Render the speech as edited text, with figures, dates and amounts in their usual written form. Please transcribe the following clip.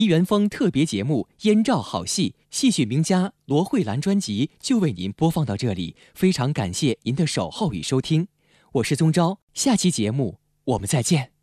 梨园风特别节目《燕赵好戏》，戏曲名家罗慧兰专辑就为您播放到这里，非常感谢您的守候与收听，我是宗昭，下期节目我们再见。